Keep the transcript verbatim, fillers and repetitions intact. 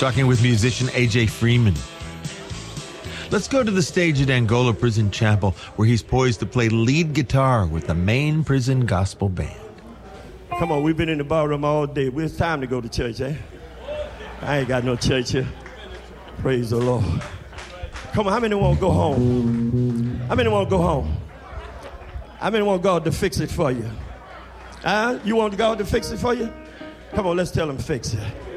talking with musician A J Freeman. Let's go to the stage at Angola Prison Chapel, where he's poised to play lead guitar with the main prison gospel band. Come on, we've been in the ballroom all day. Well, it's time to go to church, eh? I ain't got no church here. Praise the Lord. Come on, how many want to go home? How many want to go home? How many want God to fix it for you? Huh? You want God to fix it for you? Come on, let's tell him fix it.